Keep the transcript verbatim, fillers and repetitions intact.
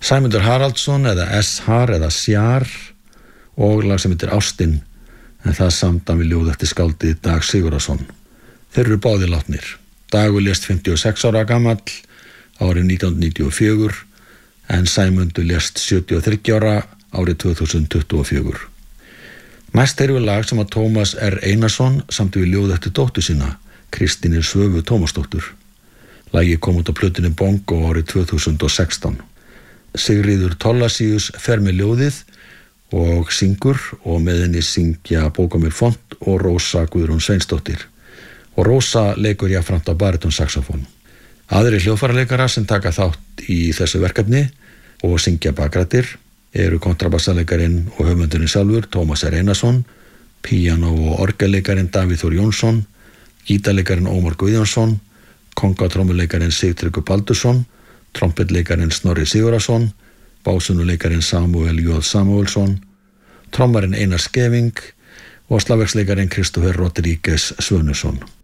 Sæmundur Haraldsson eða S-har eða Sjar og lag sem heitir Ástin, en það samdan við ljóð eftir skáldið Dag Sigurðarson. Þeir eru báðir látnir. Dagur lést fimmtíu og sex ára gamall árið nítján hundruð níutíu og fjögur en Sæmundur lést sjötíu og þriggja ára árið tvö þúsund tuttugu og fjögur. Næst erum við lag sem að Tómas R. Einarsson samdi við ljóð eftir dóttur sína, Kristínu Svövu Tómasdóttur. Lagið kom út á plötunni Bongo árið tvö þúsund og sextán. Sigríður Tollasius fer með ljóðið og syngur og með henni syngja Bókamil Font og Rósa Guðrún Sveinsdóttir. Og Rósa leikur jafnframt á barítonsaxófón. Aðrir hljóðfæraleikara sem taka þátt í þessu verkefni og syngja bakrættir eru kontrabassaleikarin og höfundurinn sjálfur Tómas R. Einarsson, píanó- og orgelleikarin Davíð Þór Jónsson, gítarleikarin Ómar Guðjónsson, kongatrómuleikarin Sigtryggur Baldursson, trompetleikarin Snorri Sigurðarson, básunuleikarin Samúel J. Samúelsson, trommarinn Einar Skeving og slagverksleikarin Kristófer Rodríguez Svönusson.